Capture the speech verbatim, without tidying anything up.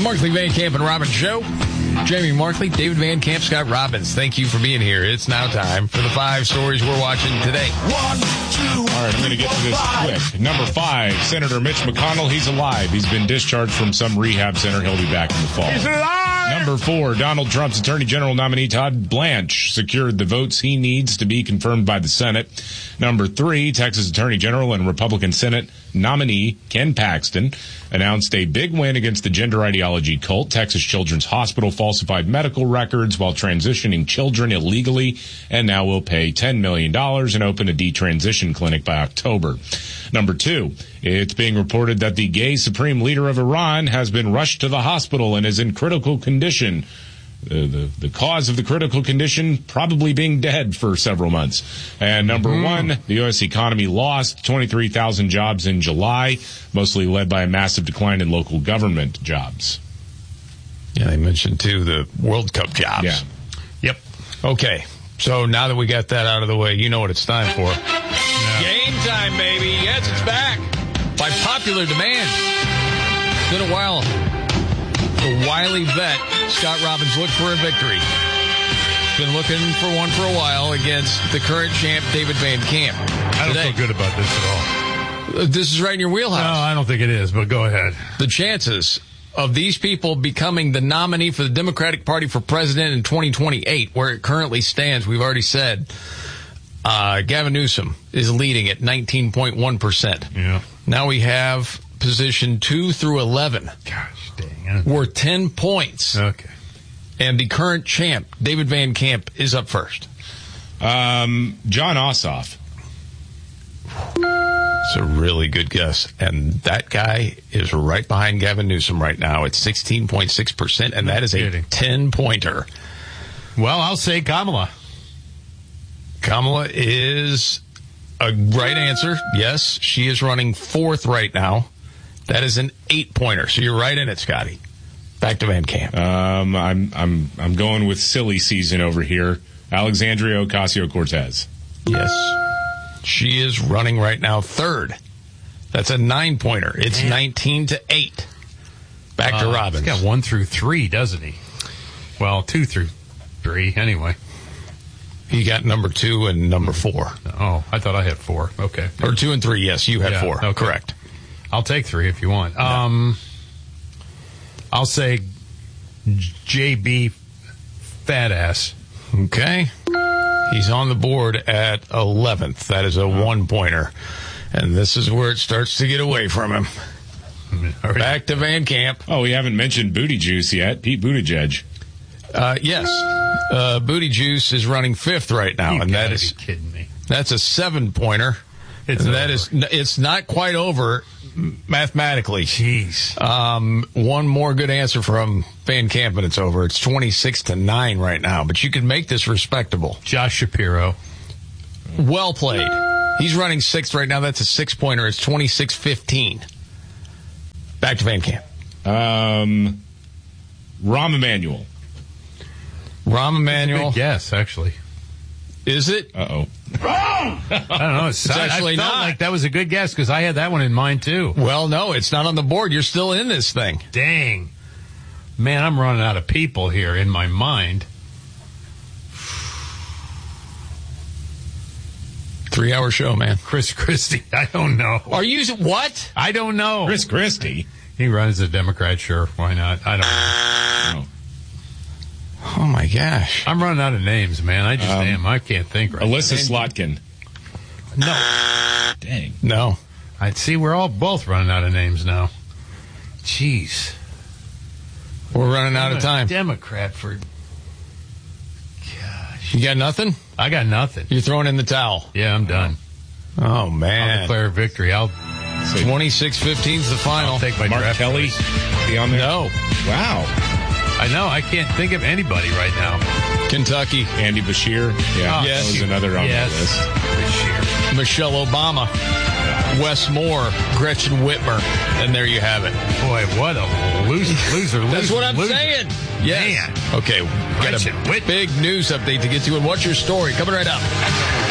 Markley, Van Camp, and Robbins Show. Jamie Markley, David Van Camp, Scott Robbins. Thank you for being here. It's now time for the five stories we're watching today. One, two, All right, I'm going to get to this quick. Number five, Senator Mitch McConnell. He's alive. He's been discharged from some rehab center. He'll be back in the fall. He's alive! Number four, Donald Trump's Attorney General nominee Todd Blanche secured the votes he needs to be confirmed by the Senate. Number three, Texas Attorney General and Republican Senate nominee Ken Paxton announced a big win against the gender ideology cult. Texas Children's Hospital falsified medical records while transitioning children illegally and now will pay ten million dollars and open a detransition clinic by October. Number two, it's being reported that the gay supreme leader of Iran has been rushed to the hospital and is in critical condition. The, the, the cause of the critical condition probably being dead for several months. And number mm. one, the U S economy lost twenty-three thousand jobs in July, mostly led by a massive decline in local government jobs. Yeah, they mentioned, too, the World Cup jobs. Yeah. Yep. Okay. So now that we got that out of the way, you know what it's time for. Yeah. Game time, baby. Yes, it's back. By popular demand. It's been a while. The wily vet, Scott Robbins, looked for a victory. Been looking for one for a while against the current champ, David Van Camp. I don't Today. feel good about this at all. This is right in your wheelhouse. No, I don't think it is, but go ahead. The chances of these people becoming the nominee for the Democratic Party for president in twenty twenty-eight, where it currently stands, we've already said, uh, Gavin Newsom is leading at nineteen point one percent. Yeah. Now we have position two through eleven. Gosh dang. We're ten points. Okay. And the current champ, David Van Camp, is up first. Um, John Ossoff. It's a really good guess. And that guy is right behind Gavin Newsom right now at sixteen point six percent, and that is a ten-pointer. Well, I'll say Kamala. Kamala is a right answer. Yes, she is running fourth right now. That is an eight-pointer. So you're right in it, Scotty. Back to Van Camp. Um, I'm I'm I'm going with silly season over here. Alexandria Ocasio-Cortez. Yes. She is running right now third. That's a nine-pointer. It's Man. nineteen to eight. Back to uh, Robbins. He's got one through three, doesn't he? Well, two through three, anyway. He got number two and number four. Oh, I thought I had four. Okay. Or two and three, yes. You had yeah, four. Okay. Correct. I'll take three if you want. Yeah. Um, I'll say J B Fat Ass. Okay. He's on the board at eleventh. That is a one-pointer. And this is where it starts to get away from him. Right. Back to Van Camp. Oh, we haven't mentioned Booty Juice yet. Pete Buttigieg. Uh, yes. Uh, Booty Juice is running fifth right now. You and that gotta is be kidding me. That's a seven-pointer. It's and that over. is, it's not quite over mathematically. Jeez. Um, one more good answer from Van Camp and it's over. It's twenty-six to nine right now, but you can make this respectable. Josh Shapiro. Well played. He's running sixth right now. That's a six-pointer. It's twenty-six fifteen. Back to Van Camp. Um, Rahm Emanuel. Rahm Emanuel. Good guess, actually. Is it? Uh-oh. Wrong! I don't know. It's, it's actually I felt not. like that was a good guess because I had that one in mind, too. Well, no, it's not on the board. You're still in this thing. Dang. Man, I'm running out of people here in my mind. Three-hour show, man. Chris Christie. I don't know. Are you... What? I don't know. Chris Christie. He runs a Democrat, sure. Why not? I don't know. Oh, my gosh. I'm running out of names, man. I just um, am. I can't think right Alyssa now. Slotkin. No. Dang. No. I'd see we're all both running out of names now. Jeez. We're running out I'm of time. Democrat for... Gosh. You got nothing? I got nothing. You're throwing in the towel. Yeah, I'm done. Oh, man. I'll declare victory. I'll... twenty-six fifteen is the final. I'll take my Mark draft Kelly. choice. Be on there? No. Wow. I know. I can't think of anybody right now. Kentucky. Andy Bashir. Yeah, Oh, yes. that was another on yes. the list. Bashir. Michelle Obama. Wes Moore. Gretchen Whitmer. And there you have it. Boy, what a loser, loser, loser. That's what I'm loser. saying. Yes. Man. Okay, got Gretchen a Whitmer. big news update to get to. And what's your story? Coming right up.